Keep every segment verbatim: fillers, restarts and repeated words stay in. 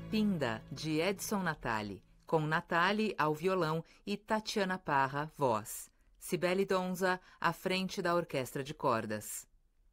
Pinda, de Edson Natali, com Natali ao violão e Tatiana Parra, voz. Cibele Donza, à frente da orquestra de cordas.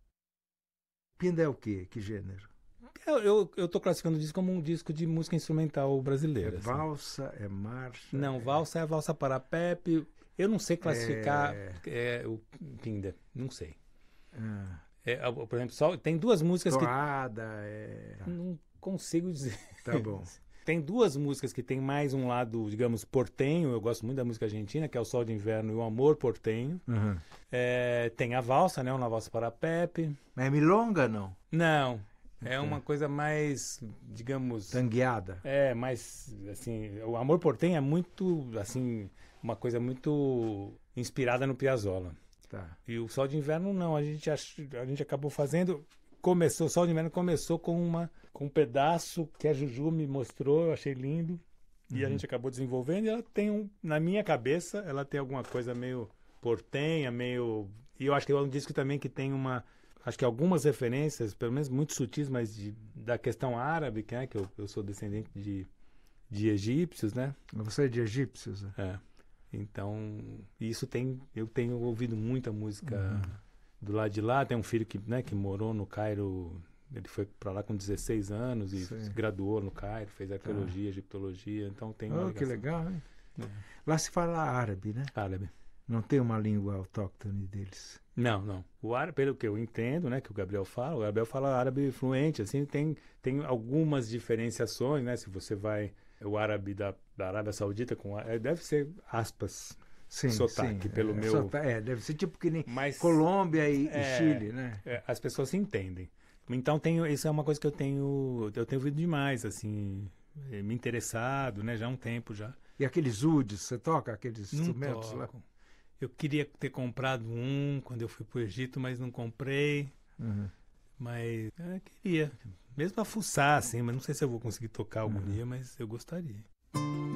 Pinda é o quê? Que gênero? Eu, eu, eu tô classificando o disco como um disco de música instrumental brasileira. É assim. valsa, é marcha? Não, é... valsa é a valsa para Pepe. Eu não sei classificar é... É, o Pinda, não sei. Ah. É, por exemplo, só, tem duas músicas Toada, que... é... Não consigo dizer. Tá bom. Tem duas músicas que tem mais um lado, digamos, portenho. Eu gosto muito da música argentina, que é o Sol de Inverno e o Amor Portenho. Uhum. É, tem a valsa, né? Uma valsa para Pepe. Mas é milonga, não? Não. É Então, uma coisa mais, digamos... tangueada. É, mais, assim... O Amor Portenho é muito, assim... Uma coisa muito inspirada no Piazzolla. Tá. E o Sol de Inverno, não. A gente, ach, a gente acabou fazendo... Começou, o Sol de Inverno começou com, uma, com um pedaço que a Juju me mostrou, eu achei lindo. E uhum. a gente acabou desenvolvendo. E ela tem, um, na minha cabeça, ela tem alguma coisa meio portenha, meio... E eu acho que é um disco também que tem uma... Acho que algumas referências, pelo menos muito sutis, mas de, da questão árabe, que, é, que eu, eu sou descendente de, de egípcios, né? Você é de egípcios? É. É. Então, isso tem... Eu tenho ouvido muita música... Uhum. Do lado de lá, tem um filho que, né, que morou no Cairo, ele foi para lá com dezesseis anos e Sim. se graduou no Cairo, fez arqueologia, ah. egiptologia, então tem uma Oh, ligação. que legal, hein? É. Lá se fala árabe, né? Árabe. Não tem uma língua autóctone deles? Não, não. O árabe, pelo que eu entendo, né, que o Gabriel fala, o Gabriel fala árabe fluente, assim, tem, tem algumas diferenciações, né, se você vai, o árabe da, da Arábia Saudita, com, deve ser aspas, Sim, sotaque, sim, pelo é, meu... Sota, é, deve ser tipo que nem Mas, Colômbia e, é, e Chile, né? É, as pessoas se entendem. Então, tenho, isso é uma coisa que eu tenho, eu tenho ouvido demais, assim, me interessado, né, já há um tempo já. E aqueles udes, você toca aqueles não instrumentos toco. lá? Eu queria ter comprado um quando eu fui para o Egito, mas não comprei. Uhum. Mas eu queria, mesmo a fuçar, assim, mas não sei se eu vou conseguir tocar algum uhum. dia, mas eu gostaria.